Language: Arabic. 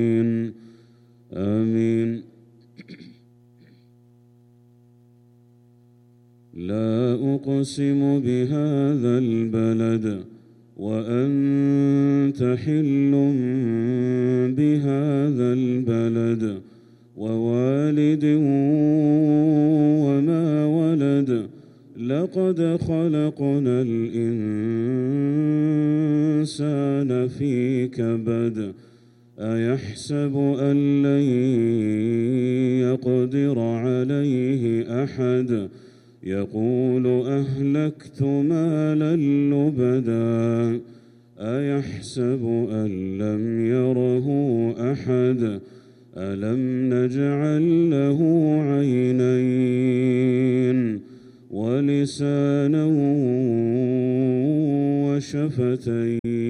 آمين. لا أقسم بهذا البلد وأنت حل بهذا البلد ووالد وما ولد لقد خلقنا الإنسان في كبد أيحسب أن لن يقدر عليه أحد يقول أهلكت مالا لبدا أيحسب أن لم يره أحد ألم نجعل له عينين ولسانا وشفتين